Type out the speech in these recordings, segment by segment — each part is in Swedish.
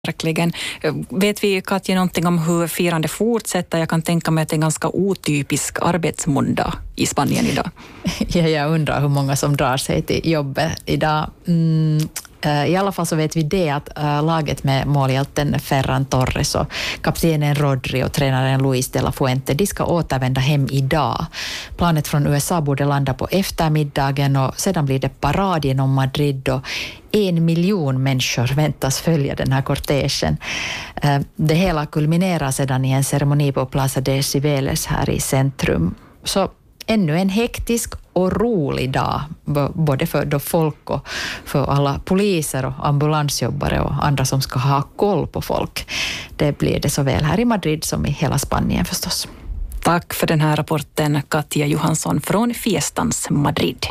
Verkligen. Vet vi, Katja, någonting om hur firande fortsätter? Jag kan tänka mig att det är en ganska otypisk arbetsmåndag i Spanien idag. Ja, jag undrar hur många som drar sig till jobbet idag. I alla fall så vet vi det att laget med målhjälten Ferran Torres och kaptenen Rodri och tränaren Luis de la Fuente, de ska återvända hem idag. Planet från USA borde landa på eftermiddagen och sedan blir det parad genom Madrid och 1 miljon människor väntas följa den här kortegen. Det hela kulminerar sedan i en ceremoni på Plaza de Cibeles här i centrum. Så ännu en hektisk och rolig dag, både för då folk och för alla poliser och ambulansjobbare och andra som ska ha koll på folk. Det blir det såväl här i Madrid som i hela Spanien förstås. Tack för den här rapporten, Katja Johansson från Fiestans Madrid.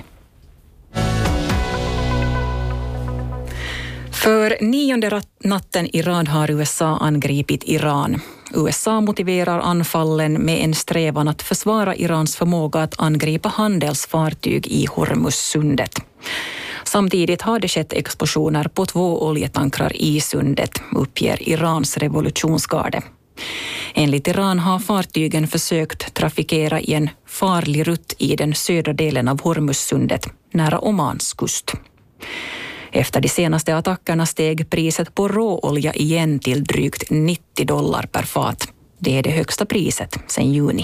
För 9:e natten i rad har USA angripit Iran. USA motiverar anfallen med en strävan att försvara Irans förmåga att angripa handelsfartyg i Hormuzsundet. Samtidigt har det skett explosioner på 2 oljetankrar i sundet, uppger Irans revolutionsgarde. Enligt Iran har fartygen försökt trafikera i en farlig rutt i den södra delen av Hormuzsundet, nära Omans kust. Efter de senaste attackerna steg priset på råolja igen till drygt $90 per fat. Det är det högsta priset sedan juni.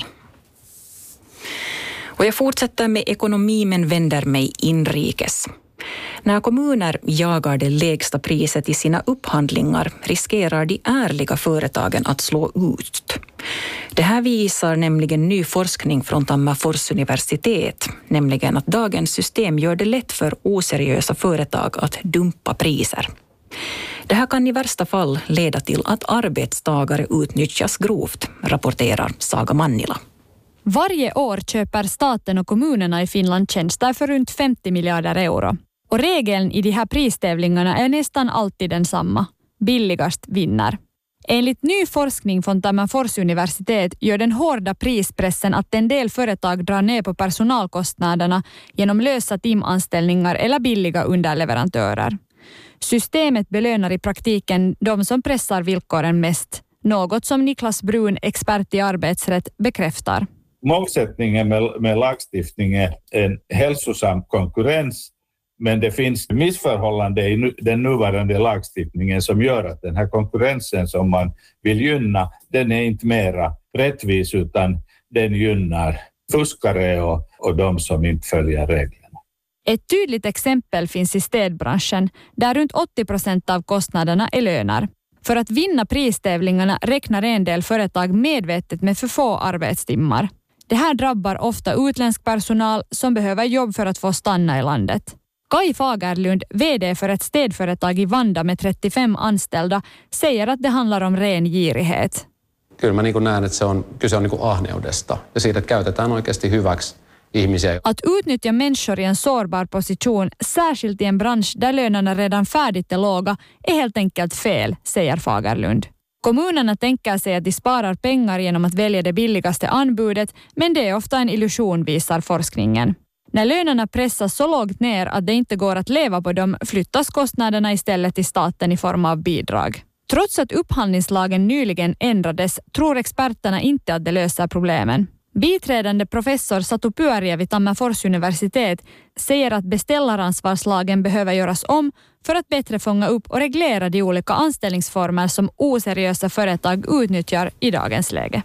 Och jag fortsätter med ekonomi men vänder mig inrikes. När kommuner jagar det lägsta priset i sina upphandlingar riskerar de ärliga företagen att slå ut. Det här visar nämligen ny forskning från Tammerfors universitet, nämligen att dagens system gör det lätt för oseriösa företag att dumpa priser. Det här kan i värsta fall leda till att arbetstagare utnyttjas grovt, rapporterar Saga Mannila. Varje år köper staten och kommunerna i Finland tjänster för runt 50 miljarder euro. Och regeln i de här pristävlingarna är nästan alltid densamma. Billigast vinner. Enligt ny forskning från Tammerfors universitet gör den hårda prispressen att en del företag drar ner på personalkostnaderna genom lösa timanställningar eller billiga underleverantörer. Systemet belönar i praktiken de som pressar villkoren mest. Något som Niklas Brun, expert i arbetsrätt, bekräftar. Målsättningen med lagstiftning är en hälsosam konkurrens. Men det finns missförhållande i den nuvarande lagstiftningen som gör att den här konkurrensen som man vill gynna, den är inte mera rättvis utan den gynnar fuskare och de som inte följer reglerna. Ett tydligt exempel finns i städbranschen där runt 80% av kostnaderna är löner. För att vinna pristävlingarna räknar en del företag medvetet med för få arbetstimmar. Det här drabbar ofta utländsk personal som behöver jobb för att få stanna i landet. Kai Fagerlund, vd för ett städföretag i Vanda med 35 anställda, säger att det handlar om ren girighet. Kyllä mä näen, että kyse on ahneudesta ja siitä, että käytetään oikeasti hyväksi ihmisiä. Att utnyttja människor i en sårbar position, särskilt i en bransch där lönerna redan färdigt är låga, är helt enkelt fel, säger Fagerlund. Kommunerna tänker sig att de sparar pengar genom att välja det billigaste anbudet, men det är ofta en illusion, visar forskningen. När lönerna pressas så lågt ner att det inte går att leva på dem flyttas kostnaderna istället till staten i form av bidrag. Trots att upphandlingslagen nyligen ändrades tror experterna inte att det löser problemen. Biträdande professor Satu Pyöriä vid Tammerfors universitet säger att beställaransvarslagen behöver göras om för att bättre fånga upp och reglera de olika anställningsformer som oseriösa företag utnyttjar i dagens läge.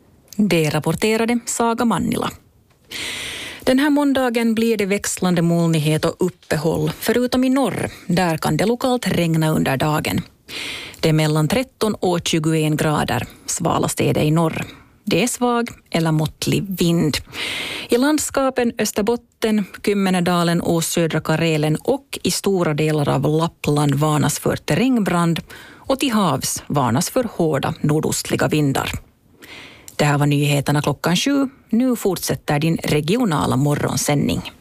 Det rapporterade Saga Mannila. Den här måndagen blir det växlande molnighet och uppehåll, förutom i norr. Där kan det lokalt regna under dagen. Det är mellan 13 och 21 grader. Svalast är det i norr. Det är svag eller måttlig vind. I landskapen Österbotten, Kymmenedalen och södra Karelen och i stora delar av Lappland varnas för terrängbrand och till havs varnas för hårda nordostliga vindar. Det här var nyheterna 7:00. Nu fortsätter din regionala morgonsändning.